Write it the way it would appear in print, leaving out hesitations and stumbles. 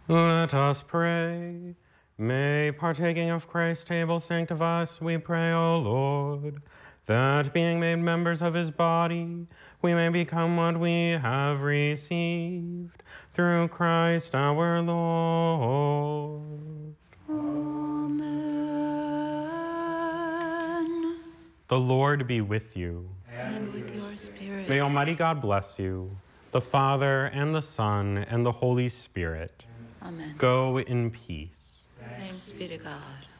Let us pray. May, partaking of Christ's table, sanctify us, we pray, O Lord, that being made members of his body, we may become what we have received. Through Christ our Lord. Amen. The Lord be with you. And with your spirit. May Almighty God bless you, the Father, and the Son, and the Holy Spirit. Amen. Go in peace. Thanks be to God.